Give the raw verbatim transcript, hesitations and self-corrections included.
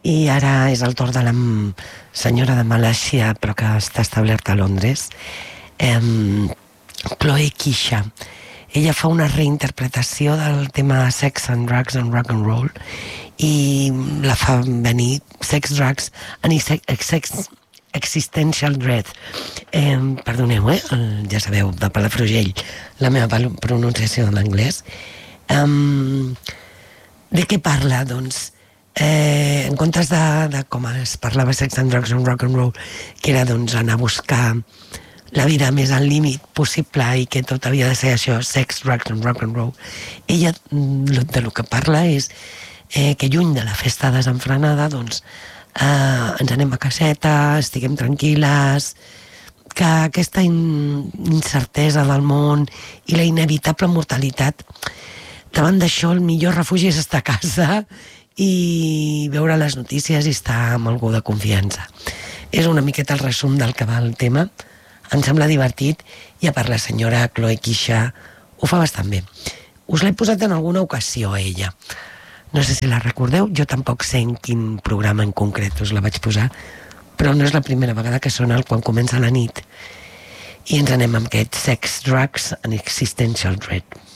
I ara és el torn de la senyora de Malàisia, però que està establerta a Londres, eh, Chloe Kisha. Ella fa una reinterpretació del tema Sex and Drugs and Rock and Roll i la fa venir Sex, Drugs and Sex Existential Dread. Eh, perdoneu, eh? Ja sabeu, de Palafrugell, la meva pronunciació de l'anglès. Um, de què parla? Doncs, eh, en comptes de, de com es parlava Sex and Drugs and Rock and Roll, que era doncs, anar a buscar la vida més al límit possible i que tot havia de ser això, sex, drugs and rock and roll, ella de lo que parla és eh, que lluny de la festa desenfrenada doncs eh, ens anem a caseta, estiguem tranquil·les, que aquesta in incertesa del món i la inevitable mortalitat, davant d'això el millor refugi és estar a casa i veure les notícies i estar amb algú de confiança. És una miqueta el resum del que va el tema. Em sembla divertit i a part la senyora Chloe Kisha ho fa bastant bé. Us l'he posat en alguna ocasió a ella. No sé si la recordeu, jo tampoc sé en quin programa en concret us la vaig posar, però no és la primera vegada que sona quan comença la nit. I ens anem amb aquest Sex, Drugs and Existential Dread.